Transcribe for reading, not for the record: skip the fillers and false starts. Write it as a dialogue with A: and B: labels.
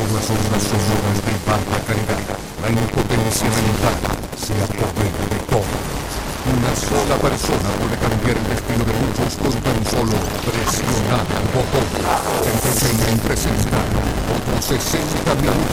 A: las ondas sonoras de baja calidad, la impotencia mental se apodera de todo. Una sola persona puede cambiar el destino de muchos con tan solo presionar un botón. Entertainment presenta otros 60 minutos